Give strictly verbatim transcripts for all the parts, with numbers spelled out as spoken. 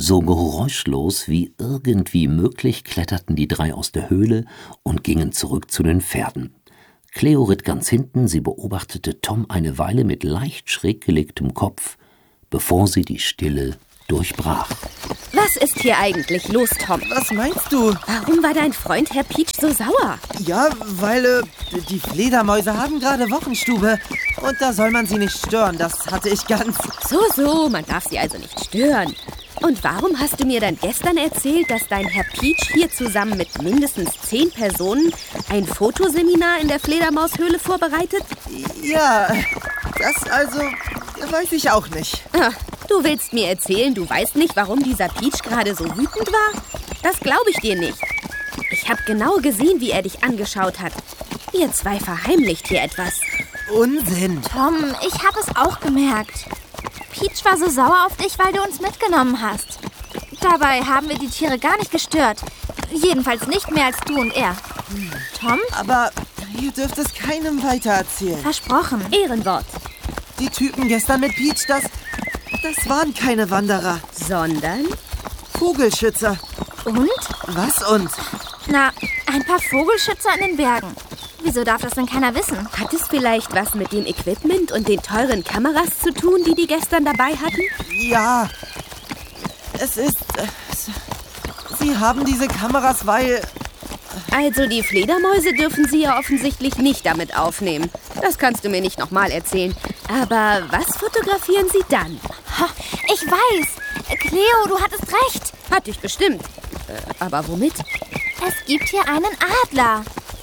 So geräuschlos wie irgendwie möglich kletterten die drei aus der Höhle und gingen zurück zu den Pferden. Cleo ritt ganz hinten, sie beobachtete Tom eine Weile mit leicht schräg gelegtem Kopf, bevor sie die Stille durchbrach. Was ist hier eigentlich los, Tom? Was meinst du? Warum war dein Freund Herr Peach so sauer? Ja, weil äh, die Fledermäuse haben gerade Wochenstube und da soll man sie nicht stören, das hatte ich ganz... So, so, man darf sie also nicht stören. Und warum hast du mir dann gestern erzählt, dass dein Herr Peach hier zusammen mit mindestens zehn Personen ein Fotoseminar in der Fledermaushöhle vorbereitet? Ja, das also weiß ich auch nicht. Ah, du willst mir erzählen, du weißt nicht, warum dieser Peach gerade so wütend war? Das glaube ich dir nicht. Ich habe genau gesehen, wie er dich angeschaut hat. Ihr zwei verheimlicht hier etwas. Unsinn. Tom, ich habe es auch gemerkt. Peach war so sauer auf dich, weil du uns mitgenommen hast. Dabei haben wir die Tiere gar nicht gestört. Jedenfalls nicht mehr als du und er. Tom? Aber ihr dürft es keinem weitererzählen. Versprochen. Ehrenwort. Die Typen gestern mit Peach, das, das waren keine Wanderer. Sondern? Vogelschützer. Und? Was und? Na, ein paar Vogelschützer in den Bergen. Wieso darf das denn keiner wissen? Hat es vielleicht was mit dem Equipment und den teuren Kameras zu tun, die die gestern dabei hatten? Ja. Es ist... Äh, sie haben diese Kameras, weil... Also die Fledermäuse dürfen sie ja offensichtlich nicht damit aufnehmen. Das kannst du mir nicht nochmal erzählen. Aber was fotografieren sie dann? Ha, ich weiß. Cleo, du hattest recht. Hatte ich bestimmt. Äh, aber womit? Es gibt hier einen Adler.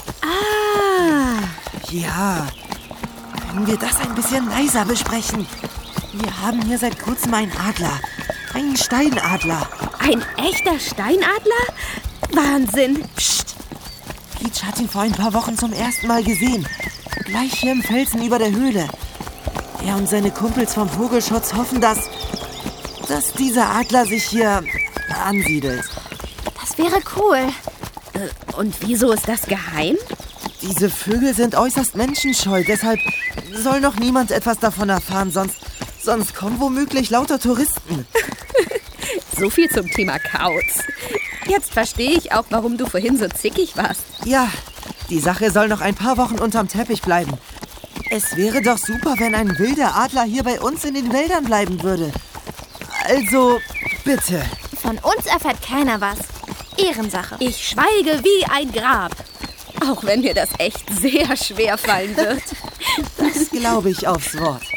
Ah. Ja. Können wir das ein bisschen leiser besprechen? Wir haben hier seit kurzem einen Adler. Einen Steinadler. Ein echter Steinadler? Wahnsinn. Psst. Peach hat ihn vor ein paar Wochen zum ersten Mal gesehen. Gleich hier im Felsen über der Höhle. Er und seine Kumpels vom Vogelschutz hoffen, dass, dass dieser Adler sich hier ansiedelt. Das wäre cool. Äh, und wieso ist das geheim? Diese Vögel sind äußerst menschenscheu, deshalb soll noch niemand etwas davon erfahren, sonst, sonst kommen womöglich lauter Touristen. So viel zum Thema Kauz. Jetzt verstehe ich auch, warum du vorhin so zickig warst. Ja, die Sache soll noch ein paar Wochen unterm Teppich bleiben. Es wäre doch super, wenn ein wilder Adler hier bei uns in den Wäldern bleiben würde. Also, bitte. Von uns erfährt keiner was. Ehrensache. Ich schweige wie ein Grab. Auch wenn mir das echt sehr schwer fallen wird. Das glaube ich aufs Wort.